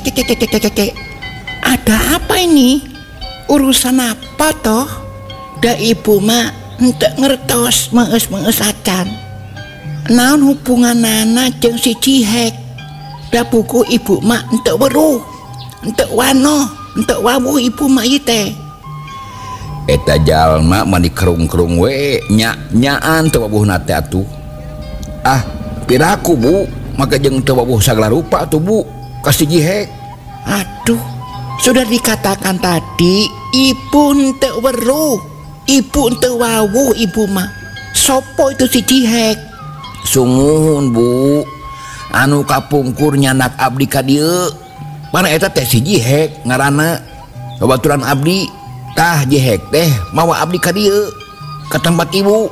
Ada apa ini? Urusan apa toh? Da ibu mah henteu ngertos meus acan. Naon hubungan nana jeung si Cihek? Da buku ibu mah henteu weruh, henteu wano, henteu wawuh ibu mah ieu teh. Eta jalma mah dikerung-kerung we nya-nyaan teu wabuhna teh atuh. Ah, piraku Bu, maka jeung teu wabuh sagala rupa atuh Bu, ka si Cihek. Aduh, sudah dikatakan tadi, ibu henteu weruh, ibu henteu wawuh ibu mah. Sopo itu si Cihek? Sungguhun Bu, anu kapungkur nyanak abdi ka dieu. Mana eta teh si Cihek ngaranna. Babaturan abdi tah Cihek teh mawa abdi ka dieu ka tempat ibu.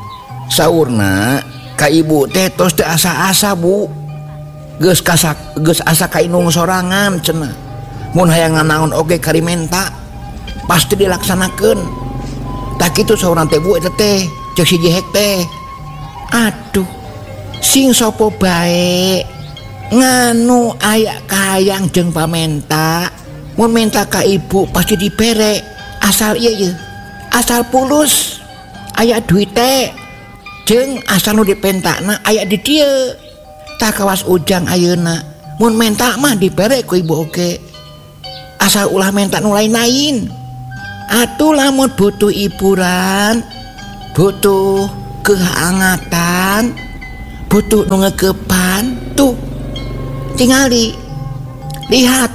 Saurna ka ibu teh tos teu asa-asa Bu. Geus asa ka indung sorangan cenah. Mun hayang nganaon oge karimenta pasti dilaksanakeun. Tak kitu saurna teh Bu eta teh ceuk si Cihek teh. Aduh, sing sopo bae nganu aya kahayang jeung pamenta. Mun menta ka ibu pasti dibere. Asal ieu asal pulus aya duit teh jeung asal nu dipentakna aya di dieu. Tak kawas ujang ayeuna mun menta mah dibere ku ibu oge. Asal ulah menta nu lain-lain. Atuh lamun butuh hiburan, butuh kehangatan, butuh nu ngeukepan, tuh tingali lihat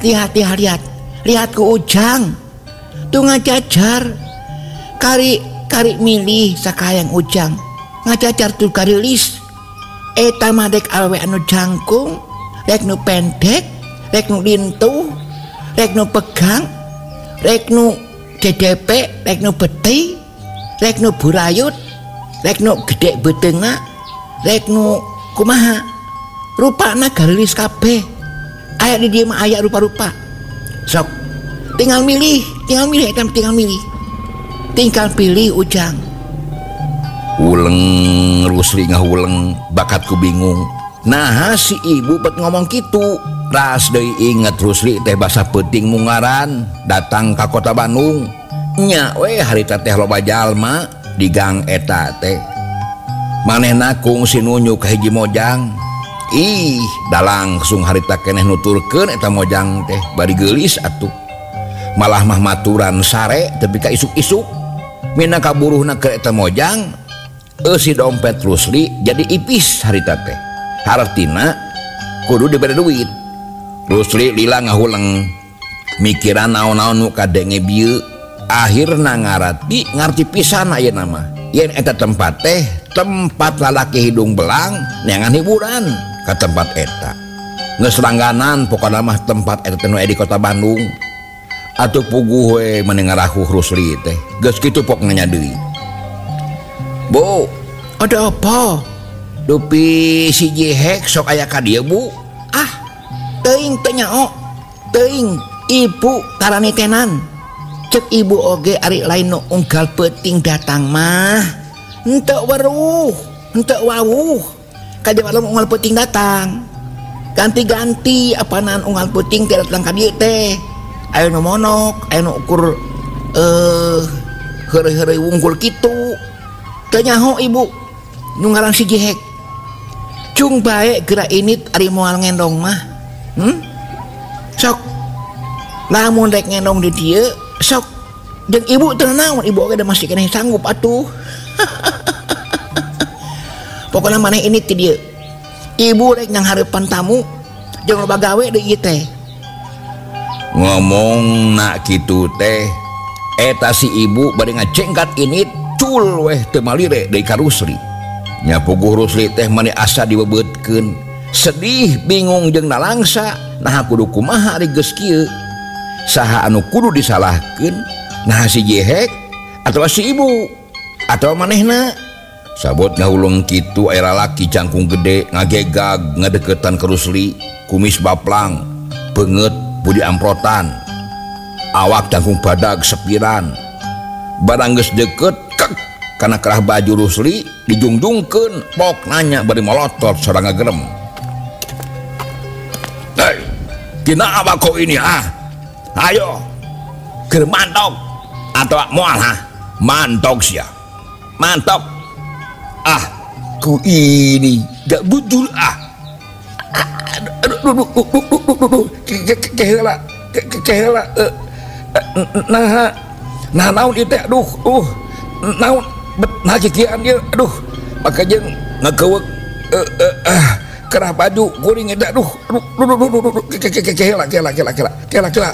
ku ujang tuh ngajajar kari milih sakayang ujang ngajajar tuh karilis eta mah dek awewe anu jangkung, rek nu pendek, rek nu lintuh, rek nu pegang, rek nu DDP, rek nu betih, rek nu burayut, rek nu gede beteungna, rek nu kumaha rupana garilis kabeh. Aya di dieu mah aya rupa-rupa. Sok tinggal milih pilih ujang. Uleng Rusli ngahuleng, bakatku bingung. Nah si ibu bet ngomong kitu. Ras deui inget Rusli teh basa peuting mungaran datang ka kota Bandung. Nya we harita teh loba jalma di gang eta teh. Manehna kungsi nunjuk ka hiji mojang. Ih, da langsung harita keneh nuturkeun eta mojang teh bari geulis atuh. Malah mah maturan sare tepi ka isuk-isuk. Mina kaburuhna ke eta mojang, si dompet Rusli jadi ipis harita teh. Hartina kudu dibere duit. Rusli lila ngahuleng mikiran naon-naon nu kadenge bieu. Akhirna ngarti pisan ayeuna mah. Yen eta tempat teh tempat lalaki hidung belang neangan hiburan ka tempat eta. Geus langganan pokona mah tempat eta teh nu aya di kota Bandung. Atuh puguh we meunang ngarahuh Rusli teh. Geus kitu pok nanya deui. Bu, ada apa? dupi si Cihek sok aya ka dieu Bu. Ah, teuing teu nyao. Teuing ibu taranitenan. Cek ibu oge ari lain nu unggal peuting datang mah henteu weruh, henteu wawuh. Kade malam unggal peuting datang. Ganti-ganti apanan unggal peuting teh datang ka dieu teh. Aya nu monok, aya nu ukur heureuy-heureuy wungkul kitu. Teu nyaho ibu nu ngaran si Cihek. Cung bae geura init ari moal ngendong mah. Sok lamun rek ngendong di dieu sok jeung ibu teu naon, ibu oge da masih keneh sanggup atuh. Pokona maneh ini ti dieu. Ibu rek nghareupan tamu jeung loba gawe deui ieu teh. Ngomong nak kitu teh eta si ibu bari ngacengkat init cul weh teu malire deui ka Rusli. Nya puguh Rusli teh mani asa dibebeutkeun, sedih bingung jeung nalangsa nah kudu kumaha ari geus kieu. Saha anu kudu disalahkeun, nah si Cihek atawa si ibu atawa manehna. Sabot ngahulung kitu aya lalaki cangkung gede ngagegag ngadeukeutan ka Rusli, kumis baplang, beungeut budi amprotan, awak cangkung badag sepiran. Barang geus deukeut kek kana kerah baju Rusli dijungjungkeun, pok nanya bari molotot sareng ngagerem. Hei, Kenapa kau ini Ayo ker mantok atau mual mantok sia mantok ku ini gak butuh kehela nah naon itu aduh naon nah kikian dia aduh maka jeung ngakeuweuk kerah baju kuring eta aduh kela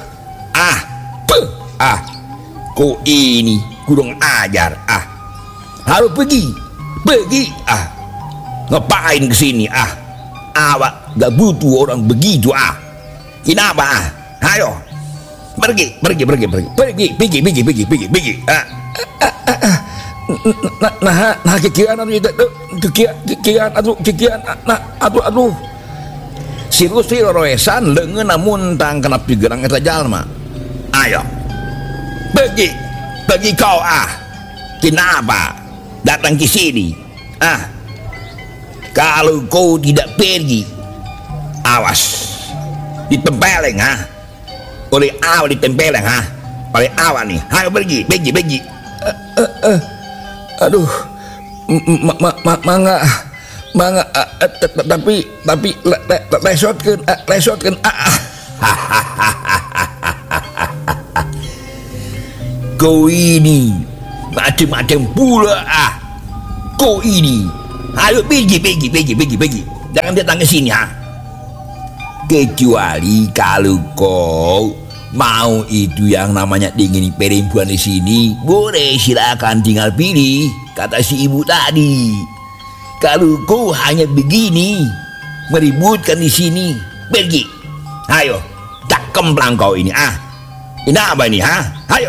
ku ini kurang ajar harus pergi ngapain kesini awak gak butuh orang begitu kenapa ayo pergi nah kikian aduh si Rusli roesan leungeun muntang kenap digerang eta jalma ayo pergi kau kenapa datang ke sini kalau kau tidak pergi awas ditempeleng oleh awan ditempeleng oleh awan nih ayo pergi aduh mangga tapi lesotkeun kau ini macam-macam pula kau ini ayo pergi jangan datang ke sini kecuali kalau kau mau itu yang namanya dingin perempuan di sini boleh silakan tinggal pilih kata si ibu tadi. Kalau kau hanya begini meributkan di sini pergi ayo tak kemplang kau ini ini apa ini ayo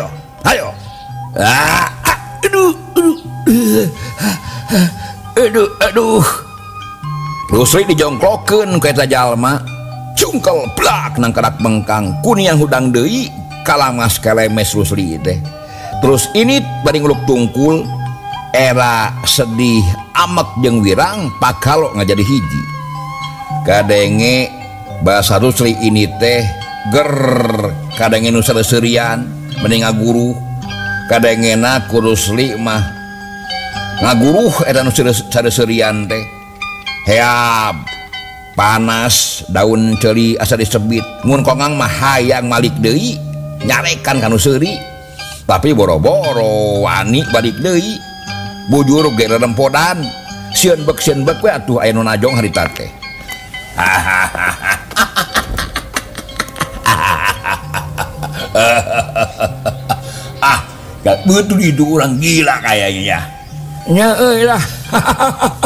aduh Rusli dijongklokeun ku eta jalma cungkel blak nang kerak bengkang kuning yang hudang deui kalamas kelemes Rusli teh terus ini bari nguluk tungkul era sedih amek jeung wirang pakalo ngajadi hiji kadenge bahasa Rusli ini teh ger kadenge nu sareuseurean mending ngaguru kadengena ku Rusli mah ngaguruh eta nu sareuseurean teh heab panas daun ceuli asa disebit mun kongang mah hayang malik deui nyarekan kanu seuri tapi boro-boro wani balik deui bujur ge rerempodan sieun beuk we atuh aya nu najong harita teh gak betul itu orang gila kayaknya nya euy lah